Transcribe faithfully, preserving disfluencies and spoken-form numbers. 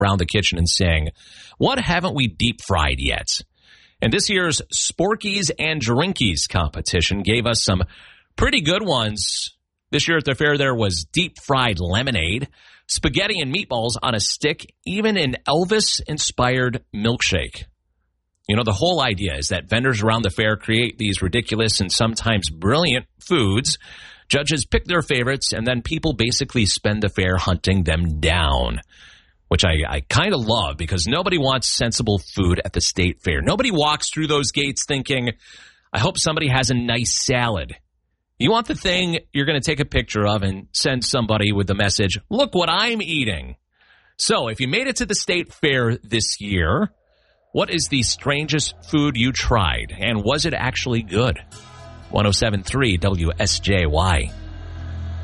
around the kitchen and saying, what haven't we deep fried yet? And this year's Sporkies and Drinkies competition gave us some pretty good ones. This year at the fair, there was deep fried lemonade, spaghetti and meatballs on a stick, even an Elvis-inspired milkshake. You know, the whole idea is that vendors around the fair create these ridiculous and sometimes brilliant foods. Judges pick their favorites, and then people basically spend the fair hunting them down, which I, I kind of love because nobody wants sensible food at the state fair. Nobody walks through those gates thinking, I hope somebody has a nice salad. You want the thing you're going to take a picture of and send somebody with the message, look what I'm eating. So if you made it to the state fair this year, what is the strangest food you tried? And was it actually good? one oh seven point three W S J Y.